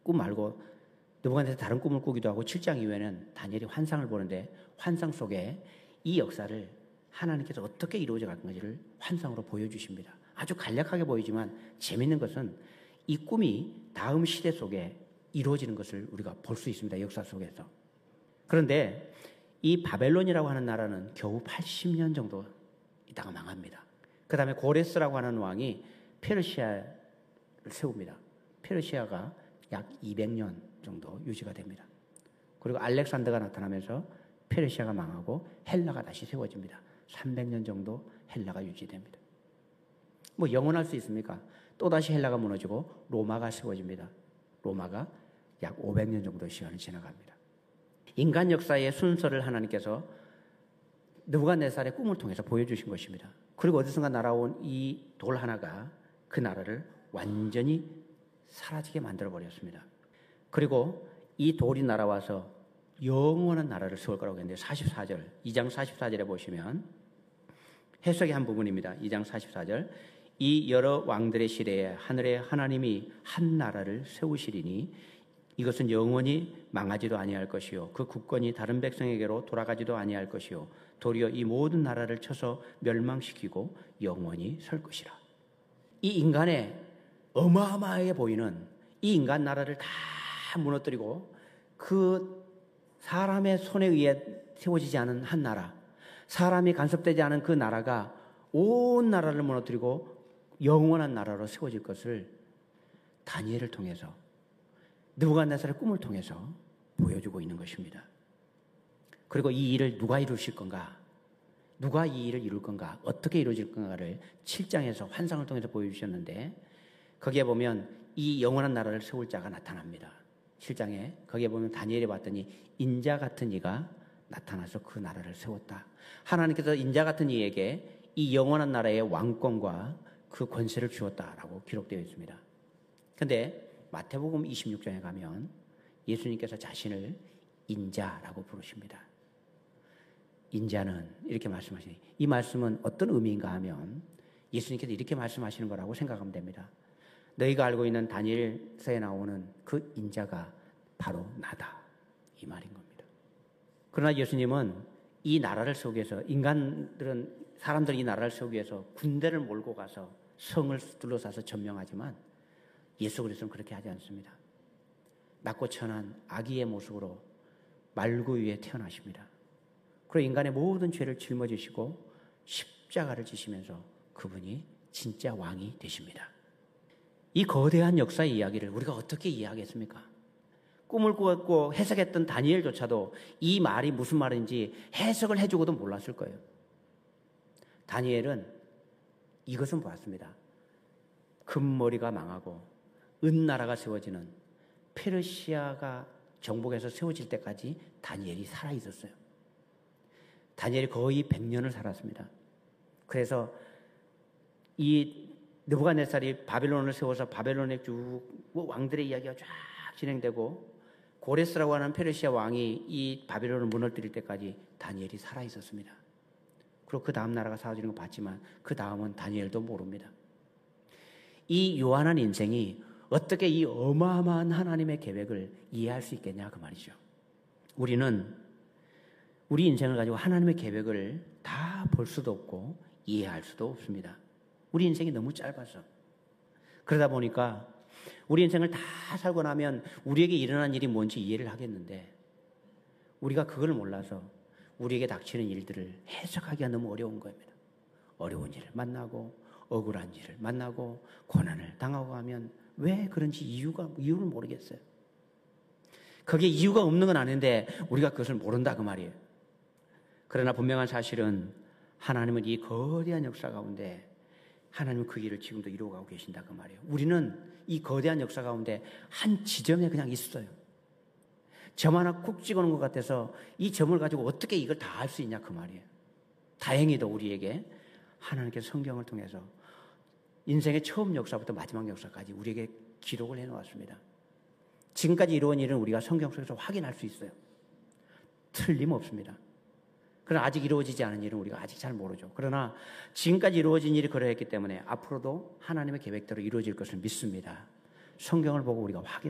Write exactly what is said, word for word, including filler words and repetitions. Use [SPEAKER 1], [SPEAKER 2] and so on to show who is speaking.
[SPEAKER 1] 꿈 말고 느부갓네살이 다른 꿈을 꾸기도 하고 칠 장 이후에는 다니엘이 환상을 보는데 환상 속에 이 역사를 하나님께서 어떻게 이루어져 갈 건지를 환상으로 보여주십니다. 아주 간략하게 보이지만 재밌는 것은 이 꿈이 다음 시대 속에 이루어지는 것을 우리가 볼 수 있습니다. 역사 속에서. 그런데 이 바벨론이라고 하는 나라는 겨우 팔십 년 정도 있다가 망합니다. 그 다음에 고레스라고 하는 왕이 페르시아를 세웁니다. 페르시아가 약 이백 년 정도 유지가 됩니다. 그리고 알렉산더가 나타나면서 페르시아가 망하고 헬라가 다시 세워집니다. 삼백 년 정도 헬라가 유지됩니다. 뭐 영원할 수 있습니까? 또다시 헬라가 무너지고 로마가 세워집니다. 로마가 약 오백 년 정도 시간이 지나갑니다. 인간 역사의 순서를 하나님께서 느부갓네살의 꿈을 통해서 보여주신 것입니다. 그리고 어디선가 날아온 이 돌 하나가 그 나라를 완전히 사라지게 만들어버렸습니다. 그리고 이 돌이 날아와서 영원한 나라를 세울 거라고 했는데 사십사 절, 이 장 사십사 절에 보시면 해석의 한 부분입니다. 이 장 사십사 절 이 여러 왕들의 시대에 하늘의 하나님이 한 나라를 세우시리니 이것은 영원히 망하지도 아니할 것이요 그 국권이 다른 백성에게로 돌아가지도 아니할 것이요 도리어 이 모든 나라를 쳐서 멸망시키고 영원히 설 것이라. 이 인간의 어마어마하게 보이는 이 인간 나라를 다 무너뜨리고 그 사람의 손에 의해 세워지지 않은 한 나라, 사람이 간섭되지 않은 그 나라가 온 나라를 무너뜨리고 영원한 나라로 세워질 것을 다니엘을 통해서 느부갓네살의 꿈을 통해서 보여주고 있는 것입니다. 그리고 이 일을 누가 이루실 건가? 누가 이 일을 이룰 건가? 어떻게 이루어질 건가를 칠 장에서 환상을 통해서 보여주셨는데 거기에 보면 이 영원한 나라를 세울 자가 나타납니다. 칠 장에 거기에 보면 다니엘이 봤더니 인자 같은 이가 나타나서 그 나라를 세웠다. 하나님께서 인자 같은 이에게 이 영원한 나라의 왕권과 그 권세를 주었다라고 기록되어 있습니다. 그런데 마태복음 이십육 장에 가면 예수님께서 자신을 인자라고 부르십니다. 인자는 이렇게 말씀하시니 이 말씀은 어떤 의미인가 하면 예수님께서 이렇게 말씀하시는 거라고 생각하면 됩니다. 너희가 알고 있는 다니엘서에 나오는 그 인자가 바로 나다. 이 말인 겁니다. 그러나 예수님은 이 나라를 세우기 위해서 인간들은 사람들이 이 나라를 세우기 위해서 군대를 몰고 가서 성을 둘러싸서 점령하지만 예수 그리스도는 그렇게 하지 않습니다. 낮고 천한 아기의 모습으로 말구 위에 태어나십니다. 그리고 인간의 모든 죄를 짊어지시고 십자가를 지시면서 그분이 진짜 왕이 되십니다. 이 거대한 역사의 이야기를 우리가 어떻게 이해하겠습니까? 꿈을 꾸었고 해석했던 다니엘조차도 이 말이 무슨 말인지 해석을 해주고도 몰랐을 거예요. 다니엘은 이것은 보았습니다. 금머리가 망하고 은나라가 세워지는 페르시아가 정복해서 세워질 때까지 다니엘이 살아있었어요. 다니엘이 거의 백 년을 살았습니다. 그래서 이 느부갓네살이 바벨론을 세워서 바벨론에 쭉 왕들의 이야기가 쫙 진행되고 고레스라고 하는 페르시아 왕이 이 바벨론을 무너뜨릴 때까지 다니엘이 살아있었습니다. 그리고 그 다음 나라가 세워지는 거 봤지만 그 다음은 다니엘도 모릅니다. 이 요한한 인생이 어떻게 이 어마어마한 하나님의 계획을 이해할 수 있겠냐 그 말이죠. 우리는 우리 인생을 가지고 하나님의 계획을 다 볼 수도 없고 이해할 수도 없습니다. 우리 인생이 너무 짧아서. 그러다 보니까 우리 인생을 다 살고 나면 우리에게 일어난 일이 뭔지 이해를 하겠는데 우리가 그걸 몰라서 우리에게 닥치는 일들을 해석하기가 너무 어려운 겁니다. 어려운 일을 만나고 억울한 일을 만나고 고난을 당하고 하면 왜 그런지 이유가, 이유를 모르겠어요. 거기에 이유가 없는 건 아닌데 우리가 그것을 모른다 그 말이에요. 그러나 분명한 사실은 하나님은 이 거대한 역사 가운데 하나님은 그 일을 지금도 이루어가고 계신다 그 말이에요. 우리는 이 거대한 역사 가운데 한 지점에 그냥 있어요. 점 하나 쿡 찍어놓은 것 같아서 이 점을 가지고 어떻게 이걸 다 할 수 있냐 그 말이에요. 다행히도 우리에게 하나님께서 성경을 통해서 인생의 처음 역사부터 마지막 역사까지 우리에게 기록을 해놓았습니다. 지금까지 이루어진 일은 우리가 성경 속에서 확인할 수 있어요. 틀림없습니다. 그러나 아직 이루어지지 않은 일은 우리가 아직 잘 모르죠. 그러나 지금까지 이루어진 일이 그러했기 때문에 앞으로도 하나님의 계획대로 이루어질 것을 믿습니다. 성경을 보고 우리가 확인